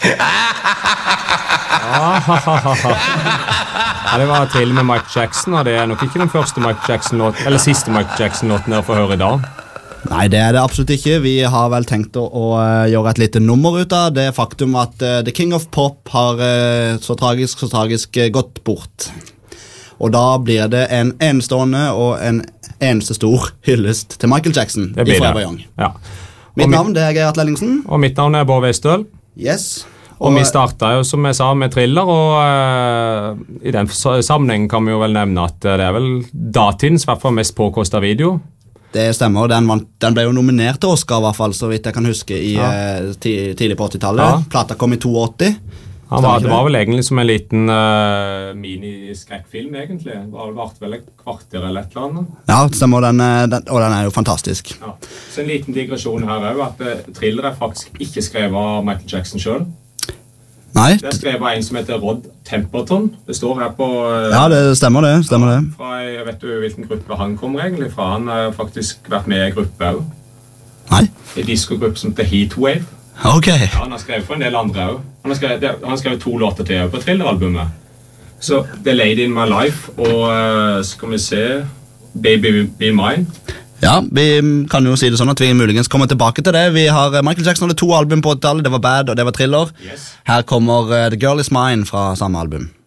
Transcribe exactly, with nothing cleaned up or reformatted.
Ja, det var Thriller med Michael Jackson, og det er nok ikke den første Michael Jackson-låt, eller siste Michael Jackson-låten dere får høre i dag. Nei, det er det absolutt ikke. Vi har vel tenkt å, å gjøre et lite nummer ut av det faktum at uh, The King of Pop har uh, så tragisk, så tragisk uh, gått bort. Og da blir det en enestående og en eneste stor hyllest til Michael Jackson i Forever Young. Ja. Mitt navn det er Gerhard Lellingsen. Og mitt navn er Bård Veistøl. Yes. Og, og vi startet jo, som jeg sa, med Thriller, og uh, i den sammenhengen kan vi jo vel nevne at uh, det er vel datidens, i hvert fall mest påkostet video. Det stemmer, den, vant, den ble jo nominert til Oscar, i hvert fall, så vidt jeg kan huske, i ja. uh, tidlig på åttitallet. Ja. Plata kom i åttito. Han var, det var vel egentlig som en liten uh, mini-skrekkfilm, egentlig. Det var vel et kvarter eller et eller annet. Ja, det stemmer, den, den, og den er jo fantastisk. Ja. Så en liten digresjon her er jo at uh, Thriller er faktisk ikke skrevet av Michael Jackson selv. Nei. Det er skrevet av en som heter Rod Temperton. Det står her på... Uh, ja, det stemmer det, stemmer det. Fra, jeg vet du hvilken gruppe han kommer egentlig fra. Han har faktisk vært med i gruppe også. Nei. I disco-gruppe som heter Heatwave. Ok. Ja, han har skrevet for en del andre også. Han har skrevet, han har skrevet to låter til på Thriller-albumet. Så The Lady in My Life og uh, skal vi se Baby Be Mine. Ja, vi kan jo si det sånn at vi muligens kommer tilbake til det. Vi har Michael Jackson hadde to album på åttitallet. Det var Bad og det var Thriller. Yes. Her kommer uh, The Girl Is Mine fra samme album.